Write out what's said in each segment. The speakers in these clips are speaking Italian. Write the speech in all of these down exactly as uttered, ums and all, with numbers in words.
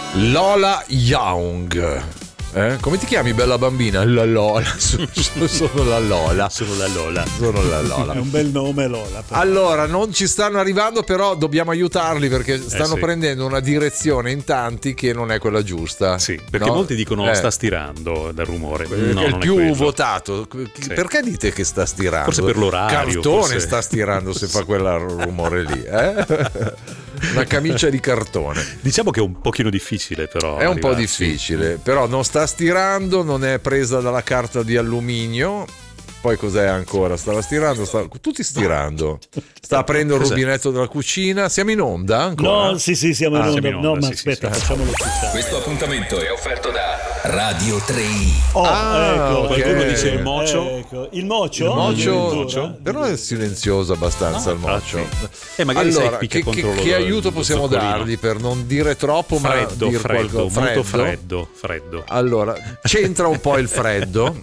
Lola Young. Eh? Come ti chiami, bella bambina? La Lola. Sono, sono la Lola. Sono la Lola. Sono la Lola. È un bel nome, Lola. Però. Allora, non ci stanno arrivando, però dobbiamo aiutarli perché stanno eh sì. prendendo una direzione in tanti che non è quella giusta. Sì, perché no? molti dicono eh. sta stirando dal rumore. Perché No, è il non più è votato. Sì. Perché dite che sta stirando? Forse per l'orario. Cartone forse... sta stirando se fa quel rumore lì. Eh? Una camicia di cartone. Diciamo che è un pochino difficile, però. È un po' arrivarci. difficile, però non sta stirando, non è presa dalla carta di alluminio. Poi cos'è ancora? Stava stirando, sta... tutti stirando. Sta aprendo il Cos'è? rubinetto della cucina. Siamo in onda ancora? No, sì, sì, siamo in Ah, onda. siamo in onda, No, ma sì, aspetta, sì, sì. facciamolo ufficiale. Questo appuntamento è offerto da Radio tre i. Oh, Ah, ecco, ok. Qualcuno dice il mocio. Ecco. Il mocio? Il mocio, Addirittura? però è silenzioso abbastanza Ah, il mocio. infatti. Eh, magari allora, sai, picchia che, contro che, lo- che aiuto lo possiamo zoccolino. dargli per non dire troppo, Freddo, ma dire freddo, qualcosa molto freddo, freddo. Allora, c'entra un po' il freddo.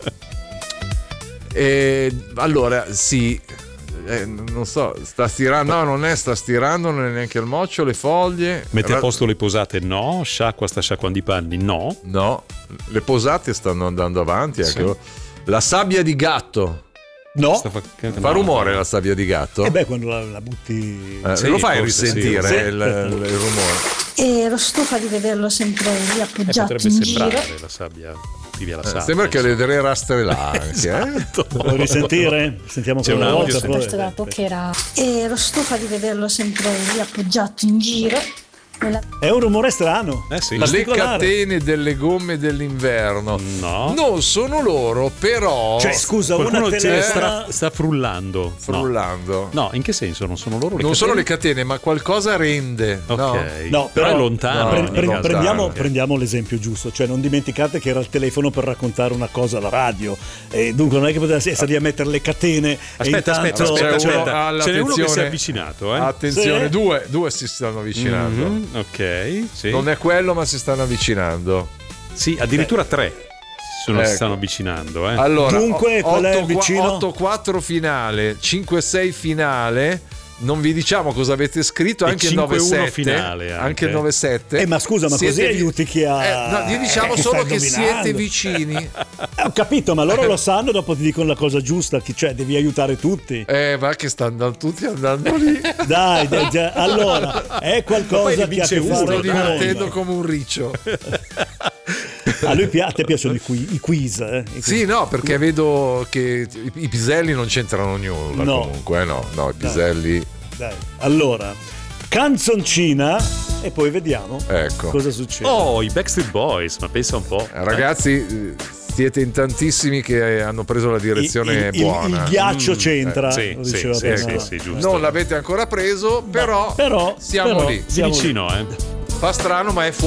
E, allora, sì, eh, non so, sta stirando, no, non è sta stirando, non è neanche il mocio, le foglie. Mette a Ra- posto le posate? No. Sciacqua, sta sciacquando i panni? No. No, le posate stanno andando avanti. Anche. Sì. La sabbia di gatto. No. Sta fa... Fa no. rumore la sabbia di gatto? E beh, quando la, la butti... Eh, Sì, lo fai forse risentire sì. il, il- il rumore? E ero stufa di vederlo sempre lì Eh, appoggiato potrebbe in sembrare giro. la sabbia. Qui via la Eh, sabbia, sembra che insomma. le delle rastre là anche. Esatto. Vuoi risentire? Sentiamo C'è ancora un una audio, volta. sì. Questo da poco era. E ero stufa di vederlo sempre lì appoggiato in giro. Nella... È un rumore strano. Eh sì. Le Particolare. catene delle gomme dell'inverno No. non sono loro, però Cioè, scusa, una Qualcuno ce ne telefona... sta, sta frullando. frullando. No. No, in che senso? Non sono loro le Non catene? sono le catene, ma qualcosa rende. Ok. No? No, però, però- è lontano. no, Pre- ogni pre- volta. prendiamo, Anche. prendiamo l'esempio giusto, cioè non dimenticate che era il telefono per raccontare una cosa alla radio e dunque non è che poteva essere lì a mettere le catene e Aspetta, intanto aspetta, aspetta, C'è uno- aspetta. ah, Ce n'è uno che si è attenzione. avvicinato, eh? Attenzione, Sì. due, due si stanno avvicinando. Mhm, ok, sì. Non è quello, ma si stanno avvicinando. Sì, addirittura tre sono, Ecco. si stanno avvicinando, eh. Allora, Dunque, qual è vicino? otto quattro finale, cinque sei finale. Non vi diciamo cosa avete scritto, E anche il cinque nove uno sette. finale Anche anche. il nove sette. Eh, ma scusa, ma così aiuti chi ha- Eh, no, gli diciamo che solo sta che indovinando. siete vicini. Eh, ho capito, ma loro lo sanno, dopo ti dicono la cosa giusta, chi- cioè devi aiutare tutti. Eh, va che stanno tutti andando lì. Dai, dai, già. Allora, è Ma poi qualcosa ne che ha a vince che uno, fare Sto con divertendo noi. come un riccio. A lui pi- a te piacciono i, qui- i quiz, eh? I quiz. Sì, no, perché vedo che i, i piselli non c'entrano nulla No. comunque, eh, no, no, i piselli. Dai. Allora, canzoncina e poi vediamo Ecco. cosa succede. Oh, i Backstreet Boys, ma pensa un po'. Eh, Ragazzi, eh, siete in tantissimi che hanno preso la direzione il, il- buona. il ghiaccio Mm, c'entra, sì, lo sì, diceva sì, prima. sì, sì, giusto. Non l'avete ancora preso, però, però siamo però lì. Sì, siamo lì. vicino, eh. Fa strano, ma è fuori.